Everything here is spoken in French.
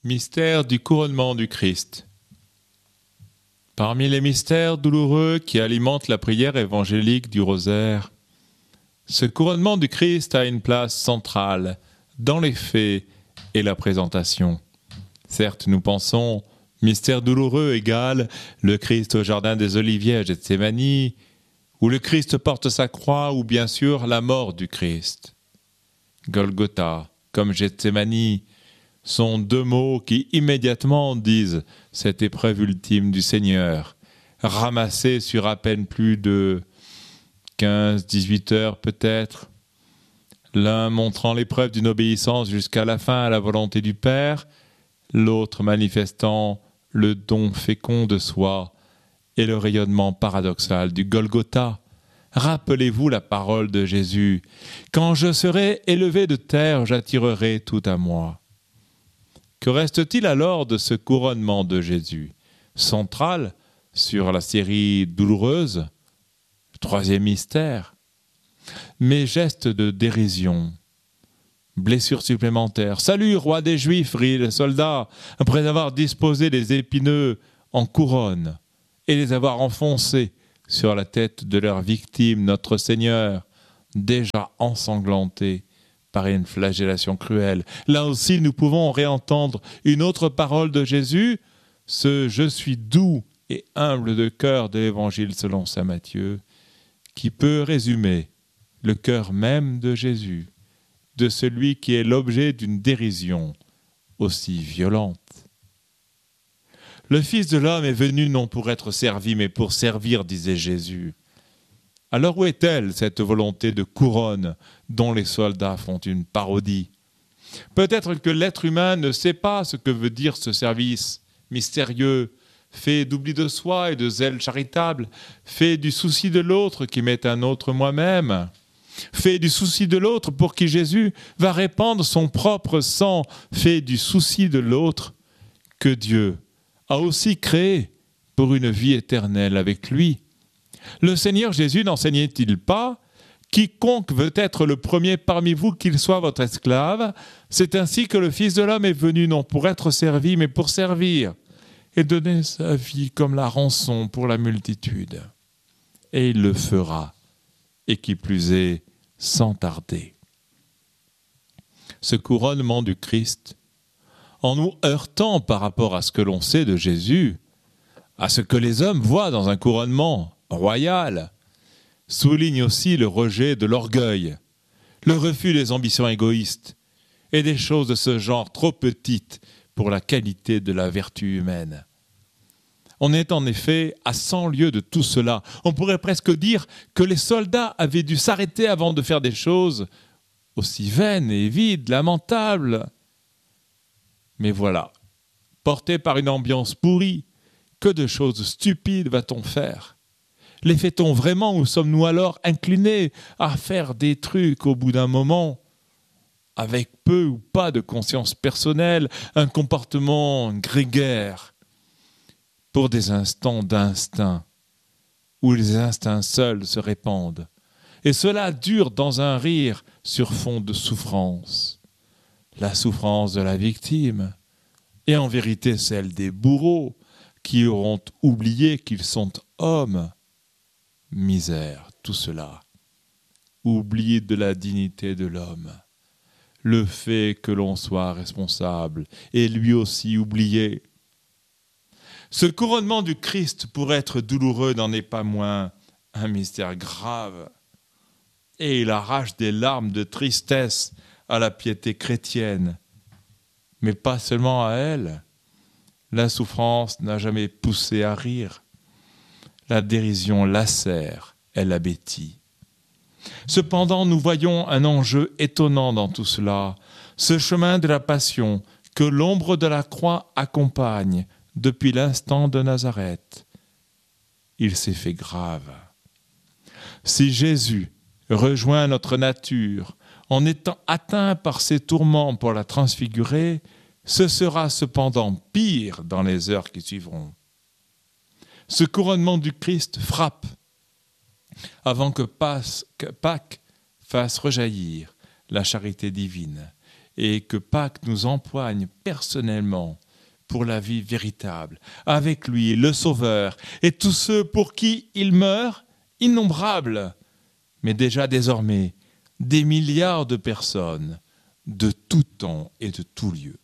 Mystère du couronnement du Christ. Parmi les mystères douloureux qui alimentent la prière évangélique du rosaire, ce couronnement du Christ a une place centrale dans les faits et la présentation. Certes, nous pensons, mystère douloureux égale le Christ au jardin des Oliviers à Gethsémani, où le Christ porte sa croix, ou bien sûr la mort du Christ. Golgotha, comme Gethsémani, sont deux mots qui immédiatement disent cette épreuve ultime du Seigneur, ramassée sur à peine plus de 15-18 heures peut-être, l'un montrant l'épreuve d'une obéissance jusqu'à la fin à la volonté du Père, l'autre manifestant le don fécond de soi et le rayonnement paradoxal du Golgotha. Rappelez-vous la parole de Jésus, « Quand je serai élevé de terre, j'attirerai tout à moi ». Que reste-t-il alors de ce couronnement de Jésus, central sur la série douloureuse, le troisième mystère, mais gestes de dérision, blessures supplémentaires. « Salut, roi des Juifs !» rient les soldats, après avoir disposé les épineux en couronne et les avoir enfoncés sur la tête de leur victime, notre Seigneur, déjà ensanglanté par une flagellation cruelle. Là aussi, nous pouvons réentendre une autre parole de Jésus, ce « Je suis doux et humble de cœur » de l'Évangile selon saint Matthieu, qui peut résumer le cœur même de Jésus, de celui qui est l'objet d'une dérision aussi violente. Le Fils de l'homme est venu non pour être servi, mais pour servir, disait Jésus. Alors où est-elle, cette volonté de couronne dont les soldats font une parodie ? Peut-être que l'être humain ne sait pas ce que veut dire ce service mystérieux, fait d'oubli de soi et de zèle charitable, fait du souci de l'autre qui met un autre moi-même, fait du souci de l'autre pour qui Jésus va répandre son propre sang, fait du souci de l'autre que Dieu a aussi créé pour une vie éternelle avec lui. Le Seigneur Jésus n'enseignait-il pas « Quiconque veut être le premier parmi vous, qu'il soit votre esclave, c'est ainsi que le Fils de l'homme est venu non pour être servi, mais pour servir, et donner sa vie comme la rançon pour la multitude. Et il le fera, et qui plus est, sans tarder. » Ce couronnement du Christ, en nous heurtant par rapport à ce que l'on sait de Jésus, à ce que les hommes voient dans un couronnement royal, souligne aussi le rejet de l'orgueil, le refus des ambitions égoïstes et des choses de ce genre trop petites pour la qualité de la vertu humaine. On est en effet à 100 lieues de tout cela. On pourrait presque dire que les soldats avaient dû s'arrêter avant de faire des choses aussi vaines et vides, lamentables. Mais voilà, porté par une ambiance pourrie, que de choses stupides va-t-on faire ? Les fait-on vraiment ou sommes-nous alors inclinés à faire des trucs au bout d'un moment, avec peu ou pas de conscience personnelle, un comportement grégaire, pour des instants d'instinct, où les instincts seuls se répandent, et cela dure dans un rire sur fond de souffrance, la souffrance de la victime, et en vérité celle des bourreaux, qui auront oublié qu'ils sont hommes. Misère, tout cela, oublié de la dignité de l'homme, le fait que l'on soit responsable, et lui aussi oublié. Ce couronnement du Christ, pour être douloureux, n'en est pas moins un mystère grave, et il arrache des larmes de tristesse à la piété chrétienne, mais pas seulement à elle. La souffrance n'a jamais poussé à rire. La dérision lacère, elle abétit. Cependant, nous voyons un enjeu étonnant dans tout cela, ce chemin de la passion que l'ombre de la croix accompagne depuis l'instant de Nazareth. Il s'est fait grave. Si Jésus rejoint notre nature en étant atteint par ses tourments pour la transfigurer, ce sera cependant pire dans les heures qui suivront. Ce couronnement du Christ frappe avant que Pâques fasse rejaillir la charité divine et que Pâques nous empoigne personnellement pour la vie véritable, avec lui, le Sauveur, et tous ceux pour qui il meurt, innombrables, mais déjà désormais des milliards de personnes, de tout temps et de tout lieu.